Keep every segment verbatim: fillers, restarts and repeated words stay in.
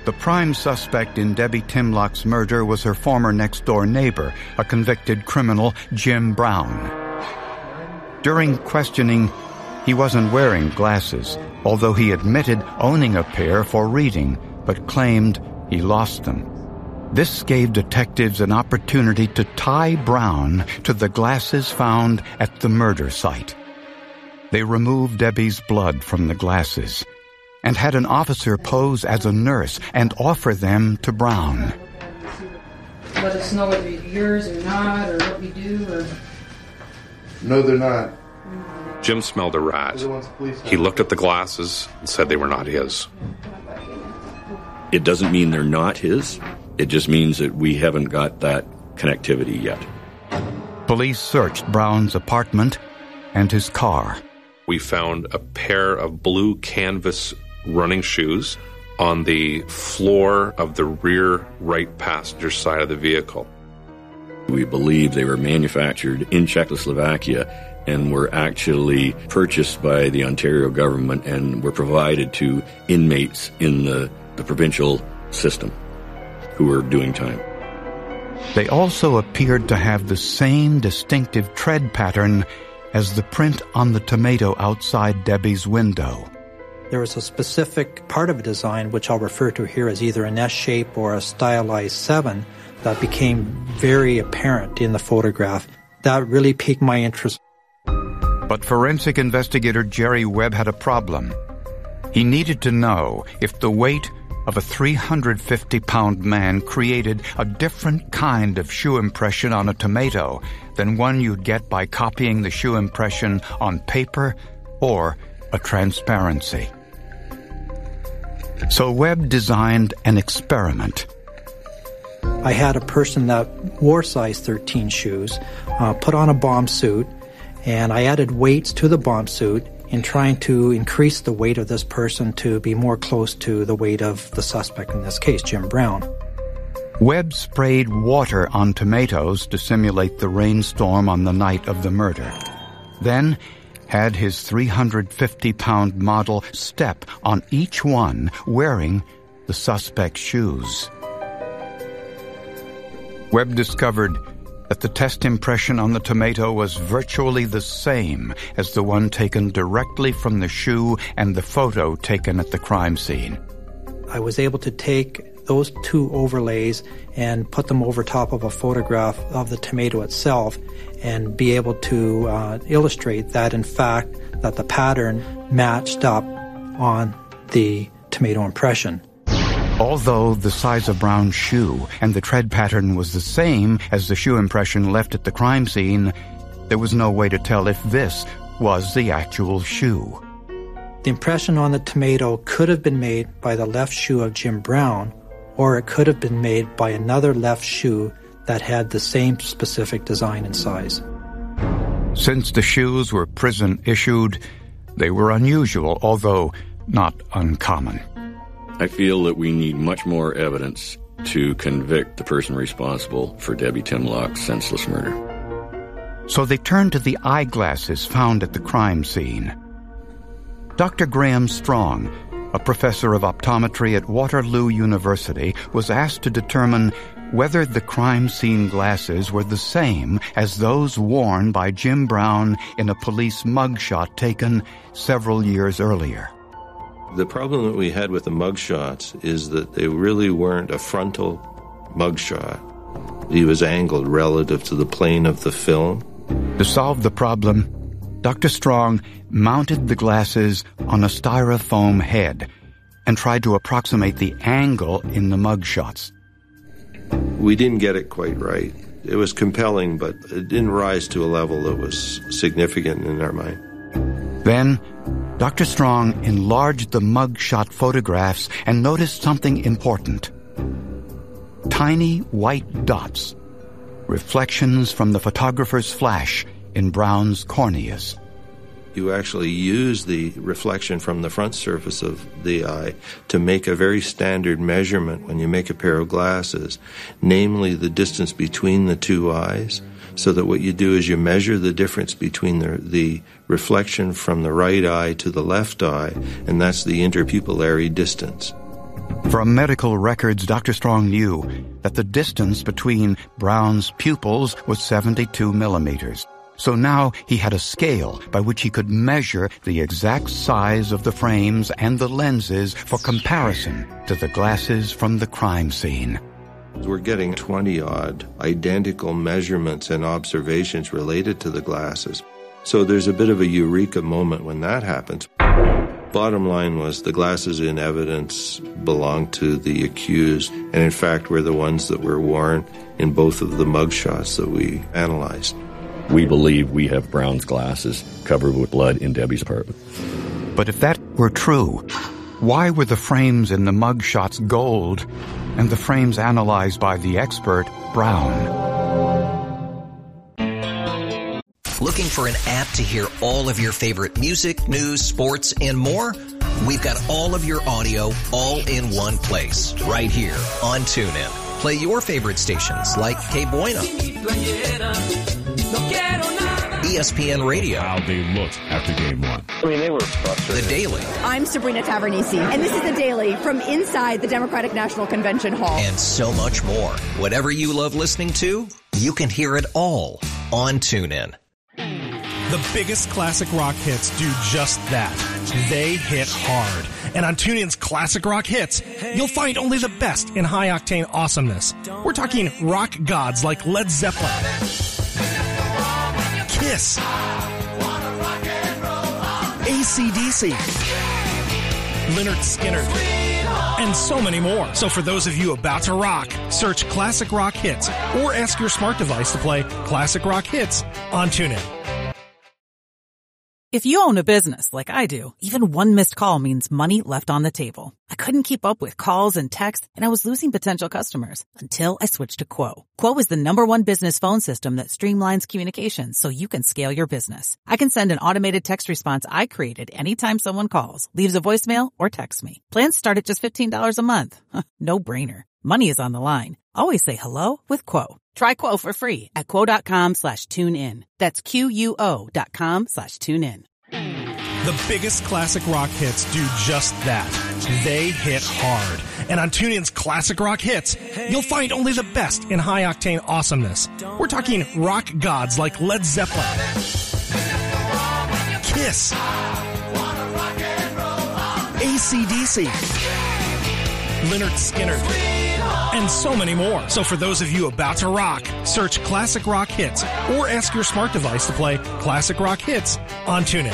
The prime suspect in Debbie Timlock's murder was her former next-door neighbor, a convicted criminal, Jim Brown. During questioning, he wasn't wearing glasses, although he admitted owning a pair for reading, but claimed he lost them. This gave detectives an opportunity to tie Brown to the glasses found at the murder site. They removed Debbie's blood from the glasses and had an officer pose as a nurse and offer them to Brown. Let us know whether you're yours or not, or what we do, or... No, they're not. Jim smelled a rat. He looked at the glasses and said they were not his. It doesn't mean they're not his. It just means that we haven't got that connectivity yet. Police searched Brown's apartment and his car. We found a pair of blue canvas running shoes on the floor of the rear right passenger side of the vehicle. We believe they were manufactured in Czechoslovakia and were actually purchased by the Ontario government and were provided to inmates in the, the provincial system who were doing time. They also appeared to have the same distinctive tread pattern as the print on the tomato outside Debbie's window. There was a specific part of a design, which I'll refer to here as either an S shape or a stylized seven, that became very apparent in the photograph. That really piqued my interest. But forensic investigator Jerry Webb had a problem. He needed to know if the weight of a three hundred fifty pound man created a different kind of shoe impression on a tomato than one you'd get by copying the shoe impression on paper or a transparency. So Webb designed an experiment. I had a person that wore size thirteen shoes, uh, put on a bomb suit, and I added weights to the bomb suit in trying to increase the weight of this person to be more close to the weight of the suspect, in this case, Jim Brown. Webb sprayed water on tomatoes to simulate the rainstorm on the night of the murder. Then had his three hundred fifty pound model step on each one wearing the suspect's shoes. Webb discovered that the test impression on the tomato was virtually the same as the one taken directly from the shoe and the photo taken at the crime scene. I was able to take those two overlays and put them over top of a photograph of the tomato itself and be able to uh, illustrate that, in fact, that the pattern matched up on the tomato impression. Although the size of Brown's shoe and the tread pattern was the same as the shoe impression left at the crime scene, there was no way to tell if this was the actual shoe. The impression on the tomato could have been made by the left shoe of Jim Brown, or it could have been made by another left shoe that had the same specific design and size. Since the shoes were prison-issued, they were unusual, although not uncommon. I feel that we need much more evidence to convict the person responsible for Debbie Timlock's senseless murder. So they turned to the eyeglasses found at the crime scene. Doctor Graham Strong, a professor of optometry at Waterloo University, was asked to determine whether the crime scene glasses were the same as those worn by Jim Brown in a police mugshot taken several years earlier. The problem that we had with the mugshots is that they really weren't a frontal mugshot. He was angled relative to the plane of the film. To solve the problem, Doctor Strong mounted the glasses on a styrofoam head and tried to approximate the angle in the mugshots. We didn't get it quite right. It was compelling, but it didn't rise to a level that was significant in our mind. Then, Doctor Strong enlarged the mugshot photographs and noticed something important. Tiny white dots, reflections from the photographer's flash in Brown's corneas. You actually use the reflection from the front surface of the eye to make a very standard measurement when you make a pair of glasses, namely the distance between the two eyes, so that what you do is you measure the difference between the, the reflection from the right eye to the left eye, and that's the interpupillary distance. From medical records, Doctor Strong knew that the distance between Brown's pupils was seventy-two millimeters. So now he had a scale by which he could measure the exact size of the frames and the lenses for comparison to the glasses from the crime scene. We're getting twenty-odd identical measurements and observations related to the glasses. So there's a bit of a eureka moment when that happens. Bottom line was the glasses in evidence belonged to the accused, and in fact were the ones that were worn in both of the mugshots that we analyzed. We believe we have Brown's glasses covered with blood in Debbie's apartment. But if that were true, why were the frames in the mugshots gold and the frames analyzed by the expert Brown? Looking for an app to hear all of your favorite music, news, sports, and more? We've got all of your audio all in one place, right here on TuneIn. Play your favorite stations like K Bueno, E S P N Radio. How they looked after game one. I mean, they were frustrated. The Daily. I'm Sabrina Tavernisi, and this is The Daily from inside the Democratic National Convention Hall. And so much more. Whatever you love listening to, you can hear it all on TuneIn. The biggest classic rock hits do just that. They hit hard. And on TuneIn's Classic Rock Hits, you'll find only the best in high-octane awesomeness. We're talking rock gods like Led Zeppelin, Kiss, A C D C, Lynyrd Skynyrd, and so many more. So for those of you about to rock, search Classic Rock Hits or ask your smart device to play Classic Rock Hits on TuneIn. If you own a business like I do, even one missed call means money left on the table. I couldn't keep up with calls and texts, and I was losing potential customers until I switched to Quo. Quo is the number one business phone system that streamlines communications so you can scale your business. I can send an automated text response I created anytime someone calls, leaves a voicemail, or texts me. Plans start at just fifteen dollars a month. No brainer. Money is on the line. Always say hello with Quo. Try Quo for free at quo.com slash tune in. That's Q-U-O dot com slash tune in. The biggest classic rock hits do just that. They hit hard. And on TuneIn's Classic Rock Hits, you'll find only the best in high-octane awesomeness. We're talking rock gods like Led Zeppelin, Kiss, A C D C, Lynyrd Skynyrd, and so many more. So for those of you about to rock, search Classic Rock Hits or ask your smart device to play Classic Rock Hits on TuneIn.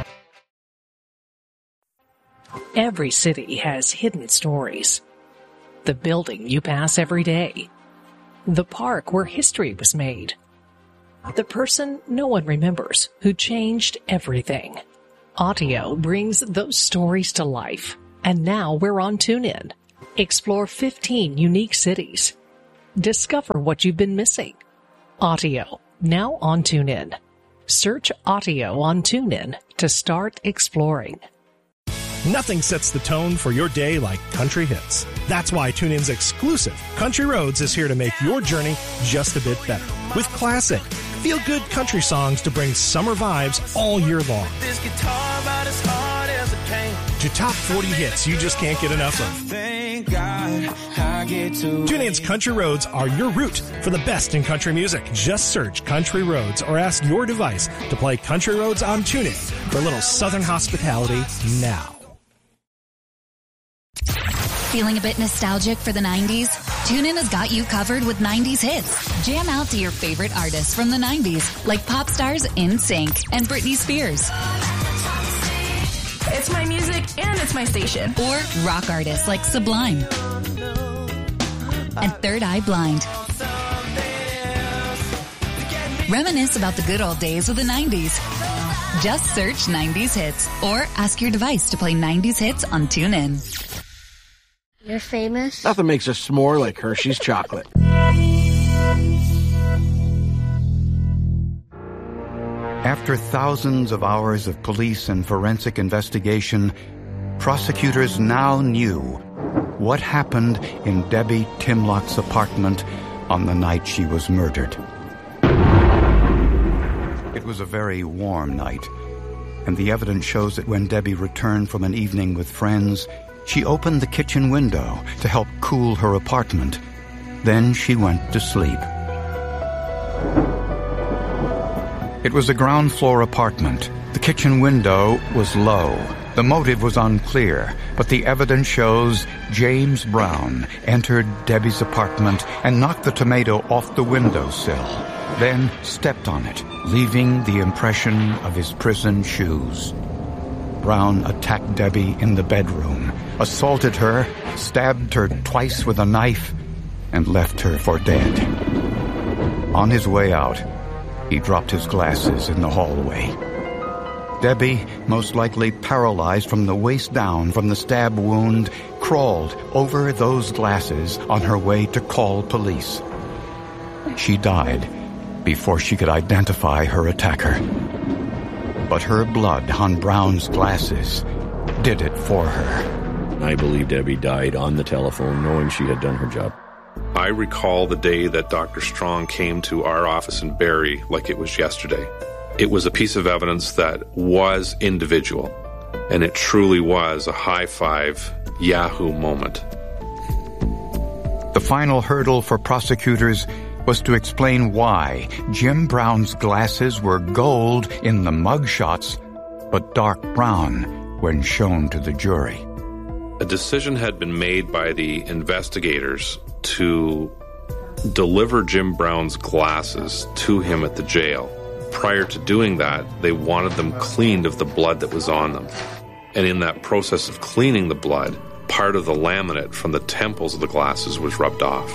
Every city has hidden stories. The building you pass every day. The park where history was made. The person no one remembers who changed everything. Audio brings those stories to life. And now we're on TuneIn. Explore fifteen unique cities. Discover what you've been missing. Audio, now on TuneIn. Search Audio on TuneIn to start exploring. Nothing sets the tone for your day like country hits. That's why TuneIn's exclusive Country Roads is here to make your journey just a bit better. With classic, feel-good country songs to bring summer vibes all year long. This guitar about as hard as it can. To top forty hits you just can't get enough of. Thank God I get to TuneIn's Country Roads are your route for the best in country music. Just search Country Roads or ask your device to play Country Roads on TuneIn for a little Southern hospitality now. Feeling a bit nostalgic for the nineties? TuneIn has got you covered with nineties hits. Jam out to your favorite artists from the nineties, like pop stars In Sync and Britney Spears. It's my music and it's my station. Or rock artists like Sublime and Third Eye Blind. Reminisce about the good old days of the nineties. Just search nineties hits or ask your device to play nineties hits on TuneIn. You're famous? Nothing makes a s'more like Hershey's chocolate. After thousands of hours of police and forensic investigation, prosecutors now knew what happened in Debbie Timlock's apartment on the night she was murdered. It was a very warm night, and the evidence shows that when Debbie returned from an evening with friends, she opened the kitchen window to help cool her apartment. Then she went to sleep. It was a ground floor apartment. The kitchen window was low. The motive was unclear, but the evidence shows James Brown entered Debbie's apartment and knocked the tomato off the windowsill, then stepped on it, leaving the impression of his prison shoes. Brown attacked Debbie in the bedroom, assaulted her, stabbed her twice with a knife, and left her for dead. On his way out, he dropped his glasses in the hallway. Debbie, most likely paralyzed from the waist down from the stab wound, crawled over those glasses on her way to call police. She died before she could identify her attacker. But her blood on Brown's glasses did it for her. I believe Debbie died on the telephone knowing she had done her job. I recall the day that Doctor Strong came to our office in Barrie like it was yesterday. It was a piece of evidence that was individual, and it truly was a high-five Yahoo moment. The final hurdle for prosecutors was to explain why Jim Brown's glasses were gold in the mugshots, but dark brown when shown to the jury. A decision had been made by the investigators to deliver Jim Brown's glasses to him at the jail. Prior to doing that, they wanted them cleaned of the blood that was on them. And in that process of cleaning the blood, part of the laminate from the temples of the glasses was rubbed off.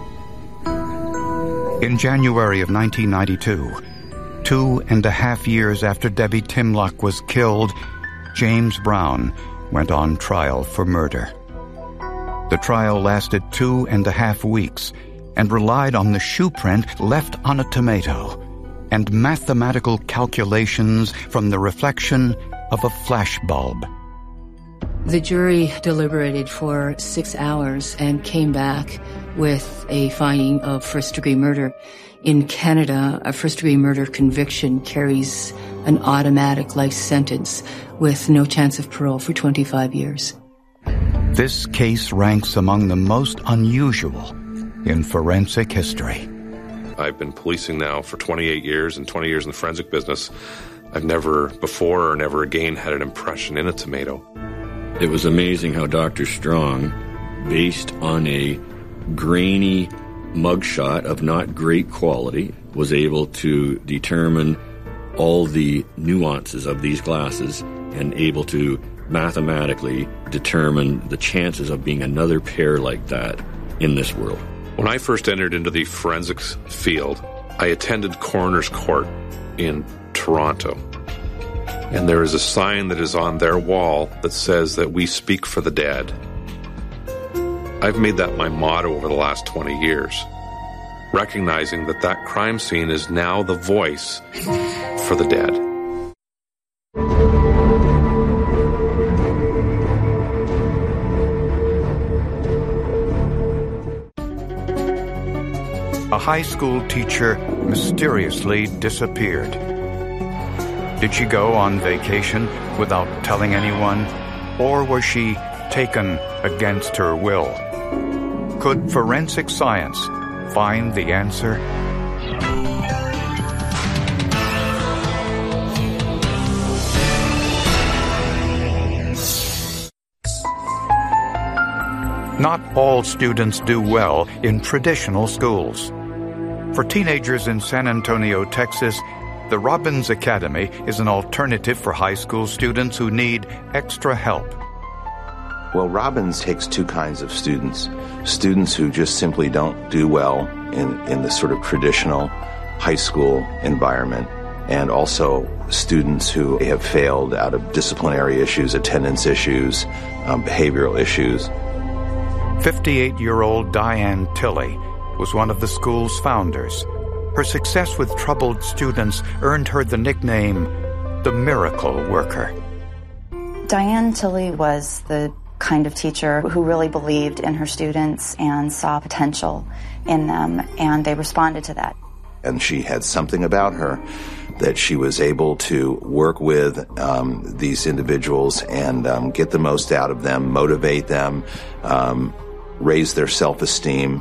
In January of nineteen ninety-two, two and a half years after Debbie Timlock was killed, James Brown went on trial for murder. The trial lasted two and a half weeks and relied on the shoe print left on a tomato and mathematical calculations from the reflection of a flash bulb. The jury deliberated for six hours and came back with a finding of first-degree murder. In Canada, a first-degree murder conviction carries an automatic life sentence with no chance of parole for twenty-five years. This case ranks among the most unusual in forensic history. I've been policing now for twenty-eight years and twenty years in the forensic business. I've never before or never again had an impression in a tomato. It was amazing how Doctor Strong, based on a grainy mugshot of not great quality, was able to determine all the nuances of these glasses and able to mathematically determine the chances of being another pair like that in this world. When I first entered into the forensics field, I attended Coroner's Court in Toronto. And there is a sign that is on their wall that says that we speak for the dead. I've made that my motto over the last twenty years, recognizing that that crime scene is now the voice for the dead. A high school teacher mysteriously disappeared. Did she go on vacation without telling anyone, or was she taken against her will? Could forensic science find the answer? Not all students do well in traditional schools. For teenagers in San Antonio, Texas, the Robbins Academy is an alternative for high school students who need extra help. Well, Robbins takes two kinds of students. Students who just simply don't do well in, in the sort of traditional high school environment, and also students who have failed out of disciplinary issues, attendance issues, um, behavioral issues. fifty-eight-year-old Diane Tilley was one of the school's founders. Her success with troubled students earned her the nickname the Miracle Worker. Diane Tilley was the kind of teacher who really believed in her students and saw potential in them, and they responded to that. And she had something about her that she was able to work with um, these individuals and um, get the most out of them, motivate them, um, raise their self-esteem.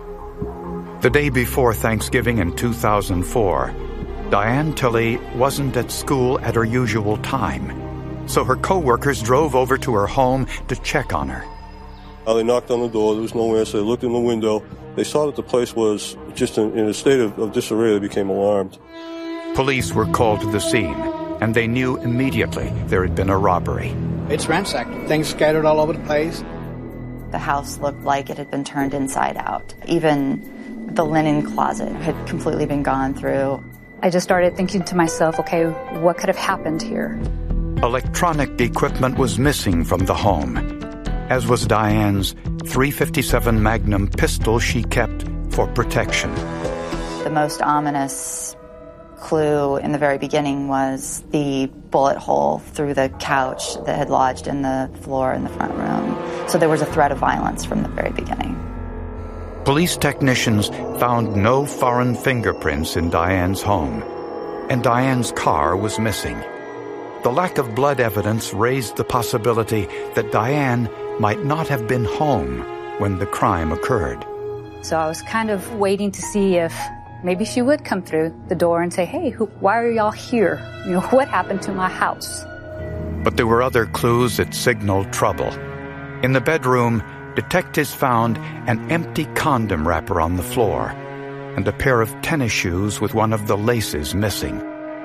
The day before Thanksgiving in two thousand four, Diane Tilley wasn't at school at her usual time, so her co-workers drove over to her home to check on her. Uh, they knocked on the door. There was no answer. They looked in the window. They saw that the place was just in, in a state of, of disarray. They became alarmed. Police were called to the scene, and they knew immediately there had been a robbery. It's ransacked. Things scattered all over the place. The house looked like it had been turned inside out. Even the linen closet had completely been gone through. I just started thinking to myself, okay, what could have happened here? Electronic equipment was missing from the home, as was Diane's three fifty-seven Magnum pistol she kept for protection. The most ominous clue in the very beginning was the bullet hole through the couch that had lodged in the floor in the front room. So there was a threat of violence from the very beginning. Police technicians found no foreign fingerprints in Diane's home, and Diane's car was missing. The lack of blood evidence raised the possibility that Diane might not have been home when the crime occurred. So I was kind of waiting to see if maybe she would come through the door and say, hey, who, why are y'all here? You know, what happened to my house? But there were other clues that signaled trouble. In the bedroom, detectives found an empty condom wrapper on the floor and a pair of tennis shoes with one of the laces missing.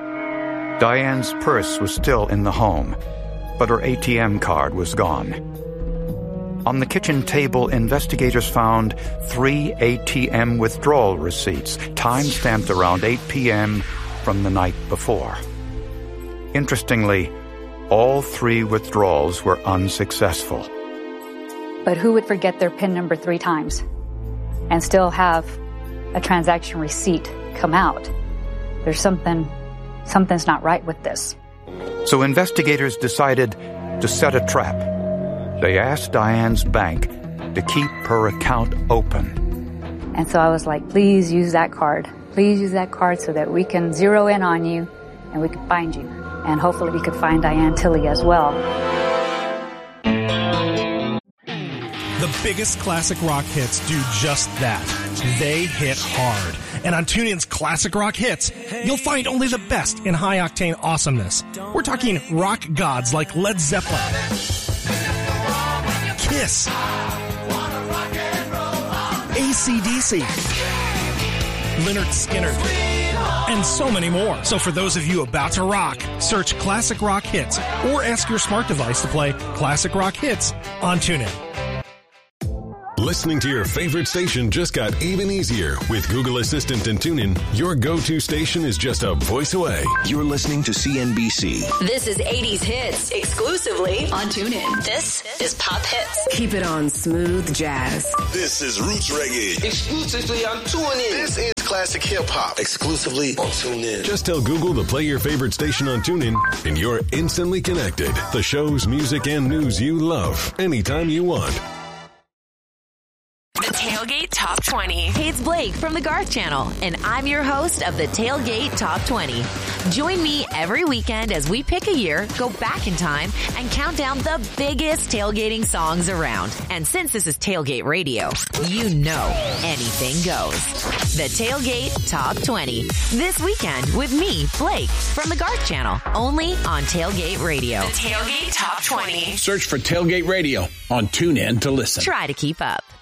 Diane's purse was still in the home, but her A T M card was gone. On the kitchen table, investigators found three A T M withdrawal receipts, time-stamped around eight p.m. from the night before. Interestingly, all three withdrawals were unsuccessful. But who would forget their PIN number three times and still have a transaction receipt come out? There's something, something's not right with this. So investigators decided to set a trap. They asked Diane's bank to keep her account open. And so I was like, please use that card. Please use that card so that we can zero in on you and we can find you. And hopefully we could find Diane Tilley as well. The biggest classic rock hits do just that. They hit hard. And on TuneIn's Classic Rock Hits, you'll find only the best in high-octane awesomeness. We're talking rock gods like Led Zeppelin, Kiss, A C D C, Lynyrd Skynyrd, and so many more. So for those of you about to rock, search Classic Rock Hits or ask your smart device to play Classic Rock Hits on TuneIn. Listening to your favorite station just got even easier. With Google Assistant and TuneIn, your go-to station is just a voice away. You're listening to C N B C. This is eighties hits exclusively on TuneIn. This is Pop Hits. Keep it on smooth jazz. This is Roots Reggae. Exclusively on TuneIn. This is classic hip-hop. Exclusively on TuneIn. Just tell Google to play your favorite station on TuneIn, and you're instantly connected. The shows, music, and news you love anytime you want. The Tailgate Top twenty. Hey, it's Blake from the Garth Channel, and I'm your host of the Tailgate Top twenty. Join me every weekend as we pick a year, go back in time, and count down the biggest tailgating songs around. And since this is Tailgate Radio, you know anything goes. The Tailgate Top twenty. This weekend with me, Blake, from the Garth Channel, only on Tailgate Radio. The Tailgate Top twenty. Search for Tailgate Radio on TuneIn to listen. Try to keep up.